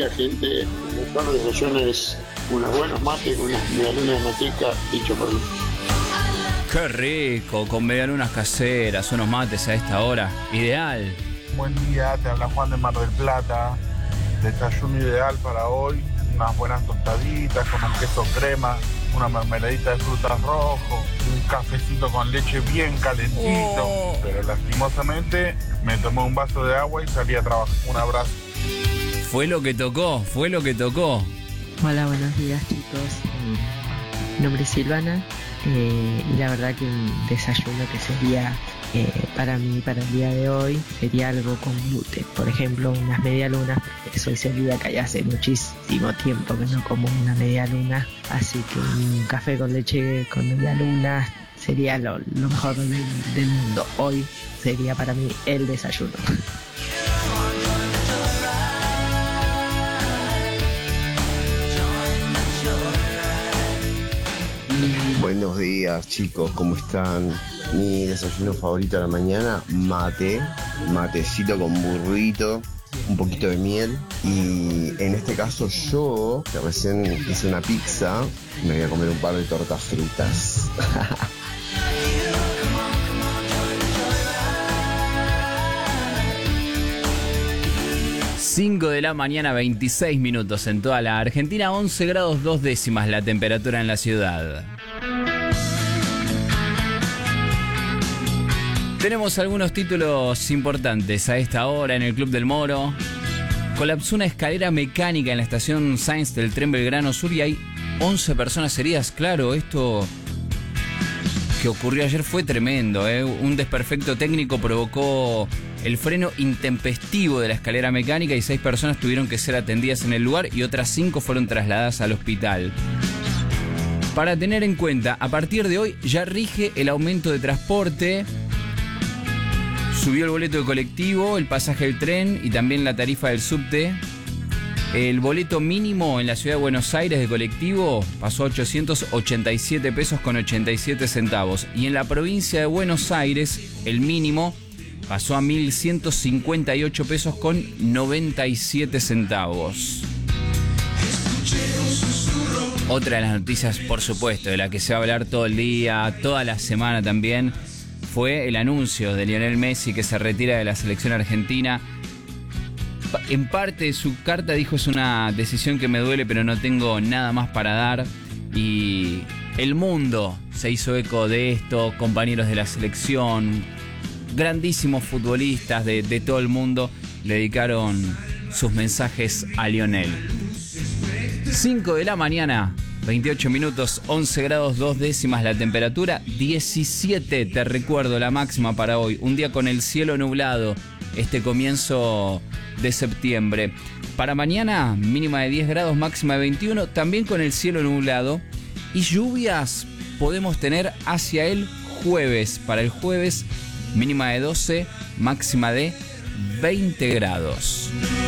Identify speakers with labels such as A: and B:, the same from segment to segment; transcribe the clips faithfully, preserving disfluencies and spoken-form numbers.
A: día, gente. El mejor desayuno es unos buenos mates con unas medialunas de manteca dicho por mí.
B: Qué rico, con medialunas caseras, unos mates a esta hora. Ideal.
C: Buen día, te habla Juan de Mar del Plata. Desayuno ideal para hoy, unas buenas tostaditas con un queso crema, una mermeladita de frutas rojo, un cafecito con leche bien calentito. Oh. Pero lastimosamente me tomé un vaso de agua y salí a trabajar. Un abrazo.
B: Fue lo que tocó, fue lo que tocó.
D: Hola, buenos días, chicos. Mi nombre es Silvana eh, y la verdad que un desayuno que sería eh, para mí, para el día de hoy, sería algo con gluten. Por ejemplo, unas medialunas. Soy celíaca y hace muchísimo tiempo que no como una medialuna, así que un café con leche con medialunas sería lo, lo mejor del, del mundo. Hoy sería para mí el desayuno.
E: Buenos días, chicos, ¿cómo están? Mi desayuno favorito de la mañana, mate, matecito con burrito, un poquito de miel, y en este caso yo, que recién hice una pizza, me voy a comer un par de tortas fritas.
B: cinco de la mañana, veintiséis minutos en toda la Argentina, once grados dos décimas la temperatura en la ciudad. Tenemos algunos títulos importantes a esta hora en el Club del Moro. Colapsó una escalera mecánica en la estación Sainz del tren Belgrano Sur y hay once personas heridas. Claro, esto que ocurrió ayer fue tremendo, ¿eh? Un desperfecto técnico provocó el freno intempestivo de la escalera mecánica y seis personas tuvieron que ser atendidas en el lugar y otras cinco fueron trasladadas al hospital. Para tener en cuenta, a partir de hoy ya rige el aumento de transporte. Subió el boleto de colectivo, el pasaje del tren y también la tarifa del subte. El boleto mínimo en la ciudad de Buenos Aires de colectivo pasó a ochocientos ochenta y siete pesos con ochenta y siete centavos. Y en la provincia de Buenos Aires, el mínimo pasó a mil ciento cincuenta y ocho pesos con noventa y siete centavos. Otra de las noticias, por supuesto, de la que se va a hablar todo el día, toda la semana también, fue el anuncio de Lionel Messi que se retira de la selección argentina. En parte de su carta dijo: es una decisión que me duele, pero no tengo nada más para dar. Y el mundo se hizo eco de esto, compañeros de la selección, grandísimos futbolistas de, de todo el mundo le dedicaron sus mensajes a Lionel. cinco de la mañana, veintiocho minutos, once grados dos décimas la temperatura, diecisiete, te recuerdo, la máxima para hoy. Un día con el cielo nublado, este comienzo de septiembre. Para mañana, mínima de diez grados, máxima de veintiuno, también con el cielo nublado. Y lluvias podemos tener hacia el jueves. Para el jueves, mínima de doce, máxima de veinte grados.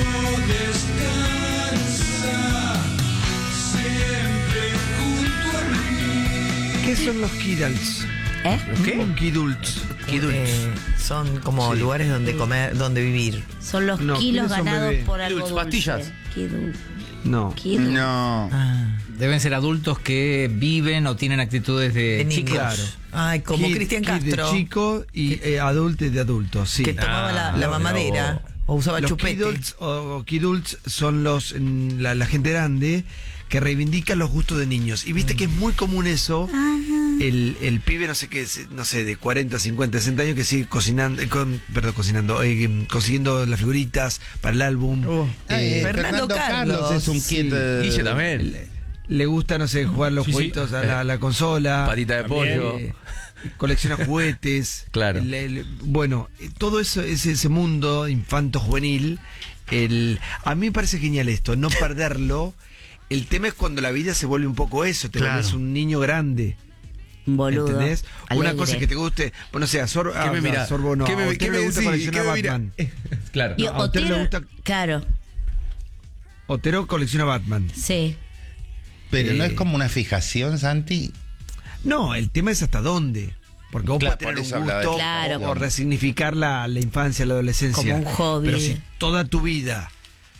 F: ¿Qué son los Kidults?
G: ¿Eh?
F: ¿Qué? Kidults.
G: Kidults. Eh, son como sí. lugares donde comer, donde vivir.
H: Son los no, kilos ganados bebé? por algo dulce.
I: Pastillas.
H: Kidult.
F: No.
H: Kidult.
I: No. Ah. Deben ser adultos que viven o tienen actitudes de,
G: de
I: chicos.
G: Claro. Ay, como Kid, Cristian Castro.
F: De chico y eh, adultos de adultos, sí.
G: Que tomaba ah, la, la mamadera o, o usaba
F: los
G: chupete.
F: Kidults o Kidults son los la, la gente grande que reivindica los gustos de niños. Y viste mm. que es muy común eso. Ajá. El, el pibe, no sé qué, no sé, de cuarenta, cincuenta, sesenta años que sigue cocinando, eh, con, perdón, cocinando, eh, consiguiendo las figuritas para el álbum.
I: Uh, eh, Fernando, Fernando Carlos. Carlos es un kit. Sí.
F: Guille también. Le, le gusta, no sé, jugar los sí, jueguitos sí. a, la, a la consola.
I: Patita de pollo.
F: Eh, colecciona juguetes.
I: Claro.
F: El, el, bueno, todo eso, ese, ese mundo infanto-juvenil, el, a mí me parece genial esto, no perderlo. El tema es cuando la vida se vuelve un poco eso, te claro. vuelves un niño grande.
H: Boludo.
F: ¿Entendés?
H: Alegre.
F: Una cosa que te guste, bueno, o sea, Sor,
I: ¿Qué me mira?
F: Ah, Sorbo no.
I: ¿Qué me,
F: a usted
I: ¿qué
F: le
I: me
F: gusta
I: sí,
F: coleccionar Batman.
I: Claro.
H: Y
F: no, a usted
H: Otero,
F: le gusta.
H: Claro.
F: Otero colecciona Batman.
H: Sí.
J: Pero
F: eh,
J: no es como una fijación, Santi.
F: No, el tema es hasta dónde. Porque vos claro, podés tener un gusto
H: claro.
F: o, o resignificar la, la infancia, la adolescencia.
H: Como un hobby.
F: Pero si toda tu vida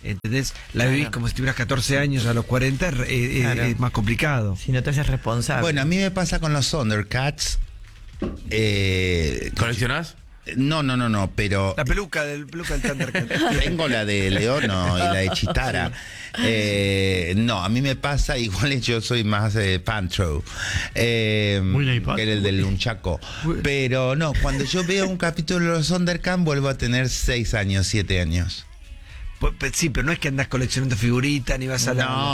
F: ¿entendés? La vivís como si tuvieras catorce años a los cuarenta, es, es-
G: Claro.
F: es más complicado.
G: Si no te haces responsable.
J: Bueno, a mí me pasa con los Thundercats. Eh,
K: ¿Coleccionás?
J: no, no, no, no, pero
F: La peluca del peluca del Thundercat.
J: tengo la de Leono y la de Chitara. Eh, no, a mí me pasa, igual yo soy más de Pantro, eh,
K: Muy naipa.
J: que era el del Nunchaco. Pero no, cuando yo veo un capítulo de los Thundercats vuelvo a tener seis años, siete años.
F: Pues, pues, sí, pero no es que andás coleccionando figuritas ni vas a la...
J: No,